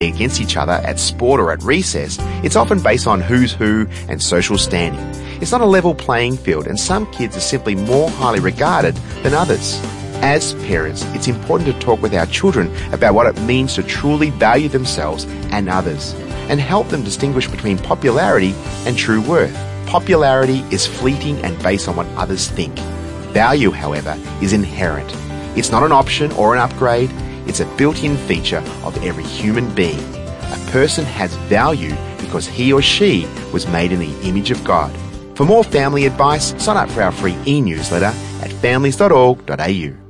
against each other at sport or at recess, it's often based on who's who and social standing. It's not a level playing field, and some kids are simply more highly regarded than others. As parents, it's important to talk with our children about what it means to truly value themselves and others, and help them distinguish between popularity and true worth. Popularity is fleeting and based on what others think. Value, however, is inherent. It's not an option or an upgrade. It's a built-in feature of every human being. A person has value because he or she was made in the image of God. For more family advice, sign up for our free e-newsletter at families.org.au.